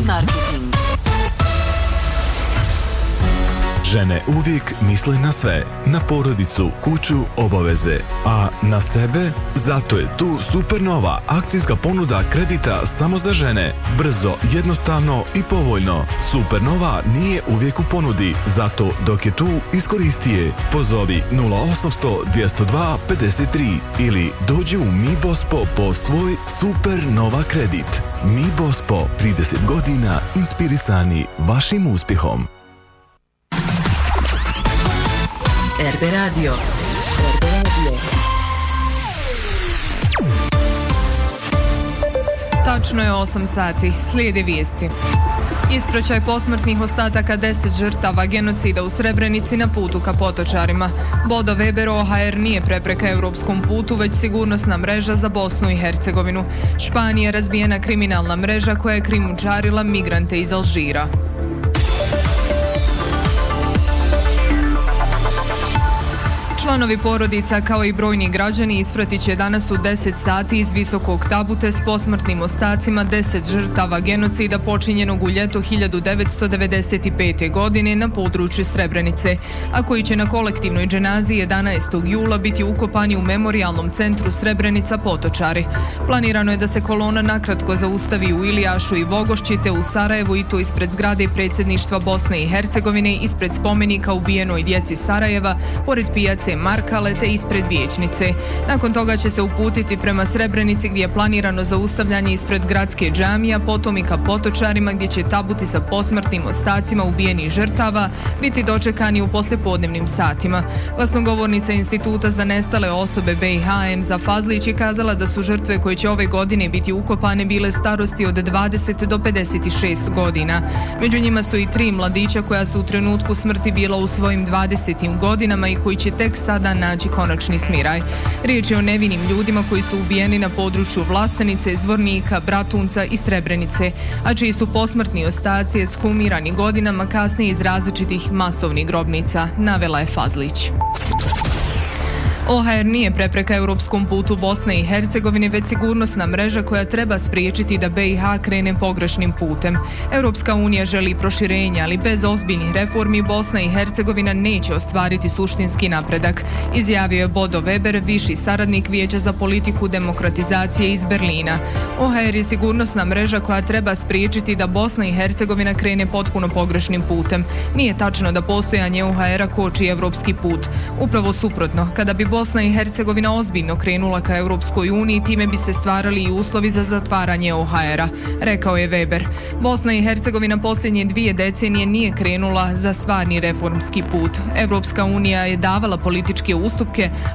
marketing. Žene uvijek misle na sve, na porodicu, kuću, obaveze, a na sebe? Zato je tu Supernova akcijska ponuda kredita samo za žene. Brzo, jednostavno i povoljno. Supernova nije uvijek u ponudi, zato dok je tu, iskoristi je. Pozovi 0800 202 53 ili dođi u Mi Bospo po svoj Supernova kredit. Mi Bospo, 30 godina inspirisani vašim uspjehom. RB Radio. Tačno je 8 sati. Slijede vijesti. Ispraćaj posmrtnih ostataka 10 žrtava genocida u Srebrenici na putu ka Potočarima. Bodo Weber, OHR nije prepreka europskom putu, već sigurnosna mreža za Bosnu i Hercegovinu. Španija je razbijena kriminalna mreža koja je krijumčarila migrante iz Alžira. Članovi porodica kao i brojni građani ispratit će danas u 10 sati iz Visokog Tabute s posmrtnim ostacima 10 žrtava genocida počinjenog u ljeto 1995. godine na području Srebrenice, a koji će na kolektivnoj dženazi 11. jula biti ukopani u memorijalnom centru Srebrenica Potočari. Planirano je da se kolona nakratko zaustavi u Ilijašu i Vogošći te u Sarajevu i to ispred zgrade predsjedništva Bosne i Hercegovine, ispred spomenika ubijenoj djeci Sarajeva, pored pijace Markale te ispred vijećnice. Nakon toga će se uputiti prema Srebrenici gdje je planirano zaustavljanje ispred gradske džamija, potom i ka Potočarima gdje će tabuti sa posmrtnim ostacima ubijenih žrtava biti dočekani u poslijepodnevnim satima. Glasnogovornica Instituta za nestale osobe BiH Emza Fazlić je kazala da su žrtve koje će ove godine biti ukopane bile starosti od 20 do 56 godina. Među njima su i 3 mladića koja su u trenutku smrti bila u svojim 20. godinama i koji će tek sada naći konačni smiraj. Riječ je o nevinim ljudima koji su ubijeni na području Vlasenice, Zvornika, Bratunca i Srebrenice, a čiji su posmrtni ostaci ekshumirani godinama kasnije iz različitih masovnih grobnica, navela je Fazlić. OHR nije prepreka europskom putu Bosne i Hercegovine, već sigurnosna mreža koja treba spriječiti da BiH krene pogrešnim putem. Europska unija želi proširenje, ali bez ozbiljnih reformi Bosna i Hercegovina neće ostvariti suštinski napredak, izjavio je Bodo Weber, viši saradnik Vijeća za politiku demokratizacije iz Berlina. OHR je sigurnosna mreža koja treba spriječiti da Bosna i Hercegovina krene potpuno pogrešnim putem. Nije tačno da postojanje OHR-a koči europski put. Upravo suprotno, kada bi Bosna i Hercegovina ozbiljno krenula ka Europskoj uniji, time bi se stvarali i uslovi za zatvaranje OHR-a, rekao je Weber. Bosna i Hercegovina posljednje 2 decenije nije krenula za stvarni reformski put. Europska unija je davala političke ustupke,